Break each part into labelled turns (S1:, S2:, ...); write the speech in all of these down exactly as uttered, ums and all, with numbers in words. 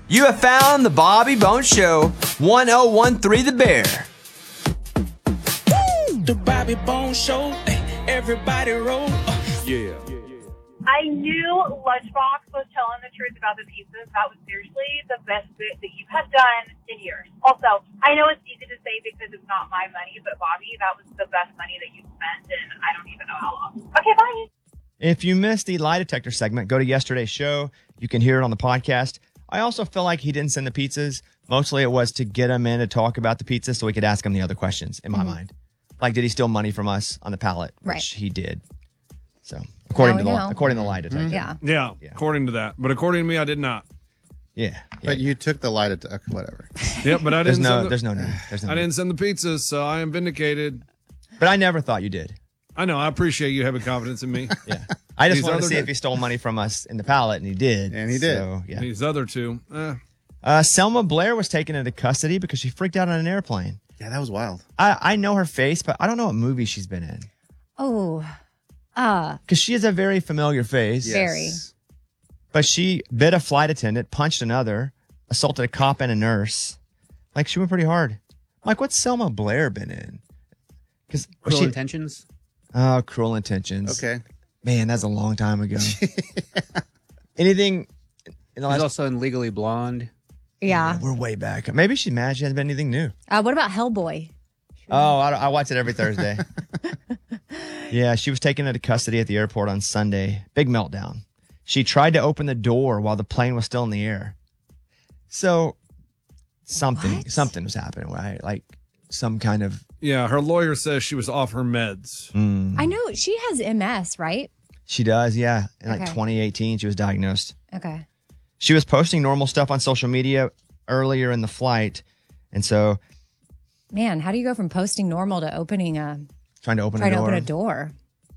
S1: You have found the Bobby Bones Show, one oh one three The Bear.
S2: The Bobby Bones Show, everybody roll. Yeah.
S3: I knew Lunchbox was telling the truth about the pizzas. That was seriously the best bit that you have done in years. Also, I know it's easy to say because it's not my money, but Bobby, that was the best money that you spent, and I don't even know how long. Okay, bye.
S4: If you missed the lie detector segment, go to yesterday's show. You can hear it on the podcast. I also feel like he didn't send the pizzas. Mostly it was to get him in to talk about the pizzas so we could ask him the other questions, in my mm-hmm. mind. Like, did he steal money from us on the pallet?
S5: Right.
S4: Which he did. So, according
S5: now
S4: to the
S5: know.
S4: according to the lie detector.
S5: Mm-hmm. Yeah.
S6: yeah. Yeah, according to that. But according to me, I did not.
S4: Yeah. yeah.
S7: But you took the lie detector, whatever.
S6: Yep, but I
S4: there's
S6: didn't
S4: no,
S6: send the,
S4: There's no need. There's no
S6: I
S4: need.
S6: didn't send the pizzas, so I am vindicated.
S4: But I never thought you did.
S6: I know. I appreciate you having confidence in me.
S4: Yeah. I just
S6: These
S4: wanted to
S6: other
S4: see
S6: guys-
S4: if he stole money from us in the pallet, and he did.
S7: And he did.
S4: So, yeah.
S6: These other two, eh.
S4: Uh, Selma Blair was taken into custody because she freaked out on an airplane.
S7: Yeah, that was wild.
S4: I, I know her face, but I don't know what movie she's been in.
S5: Oh, uh,
S4: Because she has a very familiar face.
S7: Yes.
S5: Very.
S4: But she bit a flight attendant, punched another, assaulted a cop and a nurse. Like, she went pretty hard. Like, what's Selma Blair been in? Because
S8: Cruel
S4: she,
S8: Intentions.
S4: Oh, Cruel Intentions.
S7: Okay.
S4: Man, that's a long time ago. Anything in the
S8: She's
S4: last...
S8: also in Legally Blonde.
S5: yeah.
S4: We're way back. Maybe she's mad she hasn't been anything new.
S5: Uh, what about Hellboy?
S4: Oh, I, I watch it every Thursday. Yeah, she was taken into custody at the airport on Sunday. Big meltdown. She tried to open the door while the plane was still in the air. So something
S5: What?
S4: something was happening, right? Like some kind of...
S6: Yeah, her lawyer says she was off her meds.
S4: Mm,
S5: I know she has M S, right?
S4: she does, yeah. In like
S5: Okay.
S4: twenty eighteen, she was diagnosed.
S5: Okay.
S4: She was posting normal stuff on social media earlier in the flight. And so
S5: Man, how do you go from posting normal to opening a
S4: trying to open
S5: trying
S4: a
S5: to
S4: door.
S5: open a door?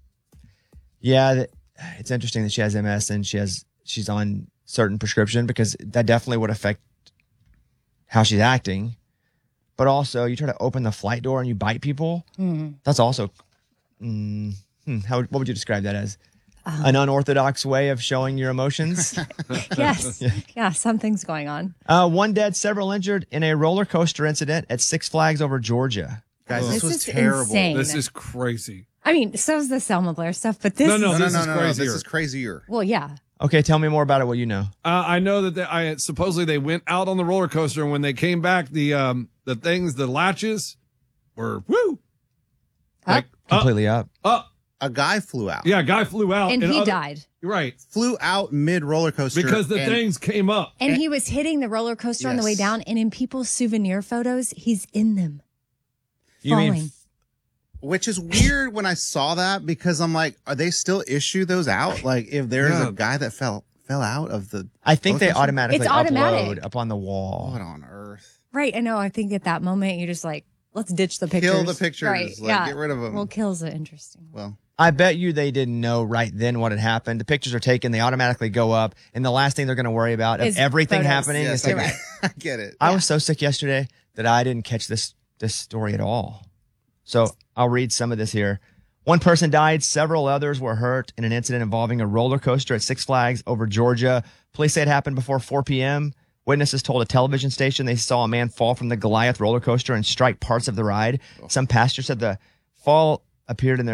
S4: Yeah, th- it's interesting that she has M S and she has she's on certain prescription because that definitely would affect how she's acting. But also, you try to open the flight door and you bite people.
S5: Mm.
S4: That's also, mm, hmm, how what would you describe that as?
S5: Um,
S4: An unorthodox way of showing your emotions.
S5: Yes. Yeah, something's going on.
S4: uh, one dead, several injured in a roller coaster incident at Six Flags over Georgia.
S7: Guys, this,
S5: This
S7: was
S5: is
S7: terrible.
S5: insane.
S6: This is crazy.
S5: I mean, so's the Selma Blair stuff, but this
S6: No, no,
S7: No, no,
S6: this
S7: no,
S6: is
S7: no, no.
S6: crazier.
S7: This is crazier.
S5: well, yeah.
S4: Okay, tell me more about it. What you know?
S6: Uh, I know that they, I supposedly they went out on the roller coaster, and when they came back, the um the things, the latches, were woo, like up,
S4: Completely up.
S6: up.
S7: A guy flew out.
S6: Yeah, a guy flew out,
S5: And he
S6: other-
S5: died.
S6: Right,
S7: Flew out mid roller coaster.
S6: because the
S7: and
S6: things came up.
S5: And he was hitting the roller coaster on the way
S7: Yes.
S5: down, and in people's souvenir photos, he's in them.
S4: You mean
S5: falling.
S7: Which is weird when I saw that because I'm like, are they still issue those out? Like, if there's
S6: Yeah.
S7: a guy that fell fell out of the.
S4: I think they
S7: roller coaster?
S4: automatically
S5: It's automatic.
S4: upload up on the wall.
S7: What on earth?
S5: Right. I know. I think at that moment, you're just like, let's ditch the pictures.
S7: Kill the pictures.
S5: Right.
S7: Like,
S5: yeah.
S7: get rid of them.
S5: Well, kills it interesting.
S7: Well,
S4: I bet you they didn't know right then what had happened. The pictures are taken, they automatically go up, and the last thing they're going to worry about
S5: Is
S4: of everything
S5: photos.
S4: happening
S7: yes,
S4: is
S7: I,
S4: taking.
S7: get, I get it.
S4: I was so sick yesterday that I didn't catch this this story at all. So I'll read some of this here. One person died, several others were hurt in an incident involving a roller coaster at Six Flags over Georgia. Police say it happened before four p.m. Witnesses told a television station they saw a man fall from the Goliath roller coaster and strike parts of the ride. Some passengers said the fall appeared in their